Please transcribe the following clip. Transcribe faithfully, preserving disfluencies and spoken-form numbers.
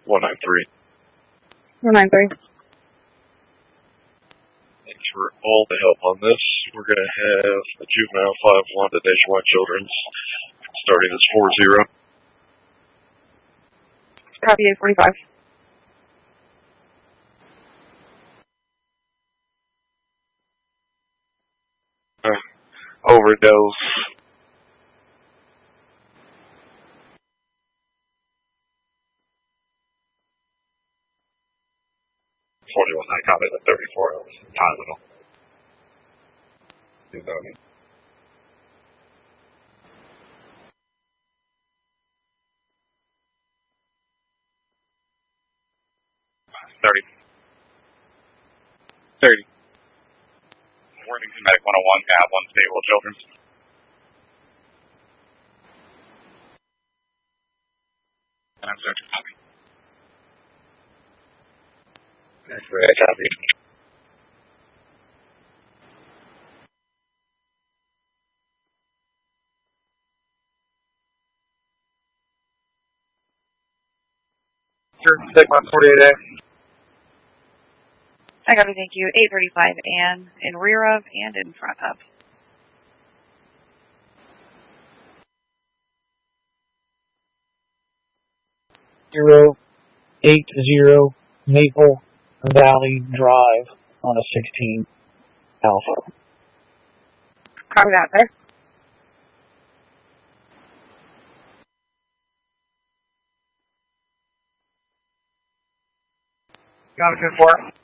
one nine three. one nine three. Thanks for all the help on this. We're going to have a juvenile five one to Nationwide Children's starting as four zero. Copy eight forty-five. Uh, overdose. forty-one, I counted at thirty-four hours. Tylenol. two thousand. thirty. thirty. Worthington Medic one oh one, Cab one Stable Children. And I'm searching copy. X-ray, copy. Sure, take my forty-eight A. I copy, thank you. eight thirty-five and in rear of and in front of. Zero eight zero Maple Valley Drive on a sixteen Alpha. Copy that, sir. Got it, ten four.